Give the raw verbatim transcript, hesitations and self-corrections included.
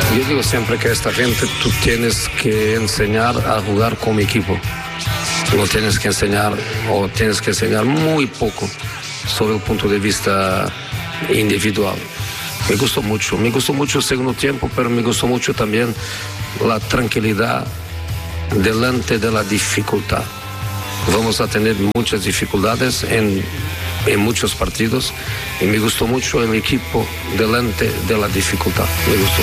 Yo digo siempre que a esta gente tú tienes que enseñar a jugar como equipo. No tienes que enseñar o tienes que enseñar muy poco sobre el punto de vista individual. Me gustó mucho, me gustó mucho el segundo tiempo, pero me gustó mucho también la tranquilidad delante de la dificultad. Vamos a tener muchas dificultades en, en muchos partidos y me gustó mucho el equipo delante de la dificultad. Me gustó.